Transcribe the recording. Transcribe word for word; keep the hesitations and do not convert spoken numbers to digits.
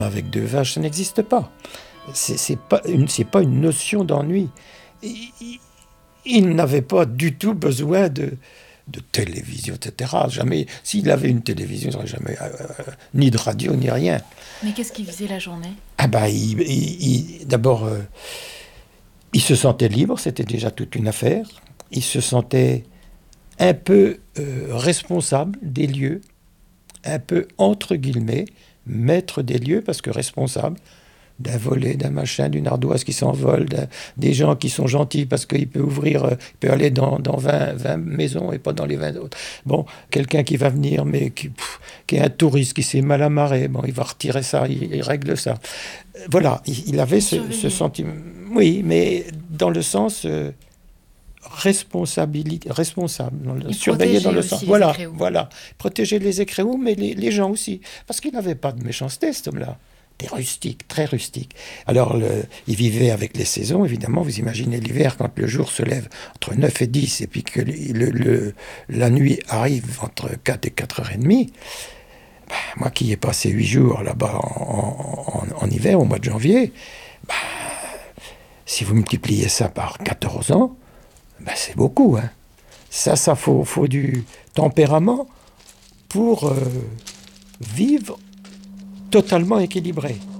Avec deux vaches, ça n'existe pas. C'est, c'est pas une, c'est pas une notion d'ennui. Il, il, il n'avait pas du tout besoin de, de télévision, et cetera. Jamais. S'il avait une télévision, il n'aurait jamais euh, ni de radio ni rien. Mais qu'est-ce qu'il faisait la journée? Ah ben, il, il, il, d'abord, euh, il se sentait libre, c'était déjà toute une affaire. Il se sentait un peu euh, responsable des lieux, un peu entre guillemets maître des lieux, parce que responsable d'un volet, d'un machin, d'une ardoise qui s'envole, des gens qui sont gentils parce qu'il peut ouvrir, euh, il peut aller dans, dans vingt, vingt maisons et pas dans les vingt autres. Bon, quelqu'un qui va venir, mais qui, pff, qui est un touriste, qui s'est mal amarré, bon, il va retirer ça, il, il règle ça. Euh, voilà, il, il avait ce, ce sentiment. Oui, mais dans le sens euh, responsabilité, responsable, surveiller dans le sens. Voilà, voilà, protéger les écréous, mais les, les gens aussi, parce qu'il n'avait pas de méchanceté, cet homme-là. Rustique, très rustique. Alors, le, il vivait avec les saisons, évidemment. Vous imaginez l'hiver, quand le jour se lève entre neuf et dix, et puis que le, le, la nuit arrive entre quatre et quatre heures trente. Ben, moi qui ai passé huit jours là-bas en, en, en hiver, au mois de janvier, ben, si vous multipliez ça par quatorze ans, ben, c'est beaucoup. Hein. Ça, ça faut, faut du tempérament pour euh, vivre totalement équilibré.